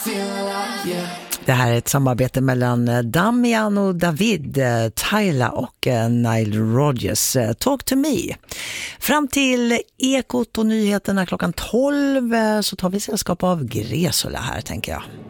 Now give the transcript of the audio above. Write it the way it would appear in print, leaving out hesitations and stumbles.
Det här är ett samarbete mellan Damian och David, Tyla och Nile Rodgers. Talk to me. Fram till Ekot och nyheterna klockan 12 så tar vi sällskap av Gresula här, tänker jag.